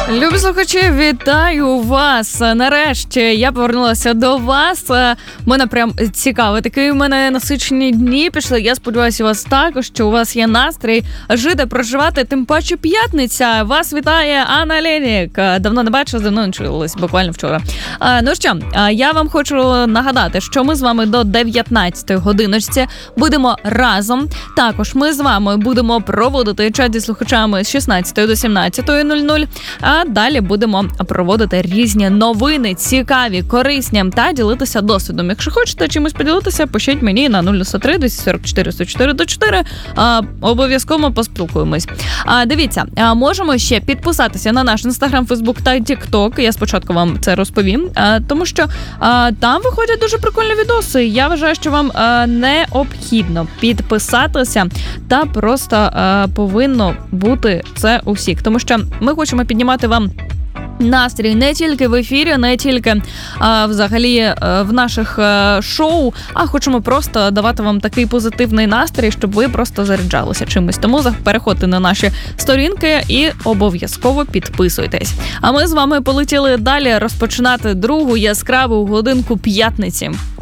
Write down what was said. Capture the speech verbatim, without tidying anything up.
Любі слухачі, вітаю вас! Нарешті я повернулася до вас. У мене прям цікаво, такі у мене насичені дні пішли. Я сподіваюся, у вас також, що у вас є настрій жити, проживати, тим паче п'ятниця. Вас вітає Анна Ленік. Давно не бачила, давно не чулась, буквально вчора. Ну що, я вам хочу нагадати, що ми з вами до дев'ятнадцятої годиночці будемо разом. Також ми з вами будемо проводити чат зі слухачами з шістнадцятої до сімнадцятої нуль нуль. А далі будемо проводити різні новини, цікаві, корисні та ділитися досвідом. Якщо хочете чимось поділитися, пишіть мені на нуль три двісті сорок чотири сто чотири чотири. А, обов'язково поспілкуємось. А, дивіться, а, можемо ще підписатися на наш Інстаграм, Фейсбук та Тікток. Я спочатку вам це розповім, а, тому що а, там виходять дуже прикольні відоси. Я вважаю, що вам а, необхідно підписатися та просто а, повинно бути це у всіх. Тому що ми хочемо піднімати вам настрій не тільки в ефірі, не тільки а, взагалі а, в наших а, шоу, а хочемо просто давати вам такий позитивний настрій, щоб ви просто заряджалися чимось. Тому переходьте на наші сторінки і обов'язково підписуйтесь. А ми з вами полетіли далі розпочинати другу яскраву годинку п'ятниці.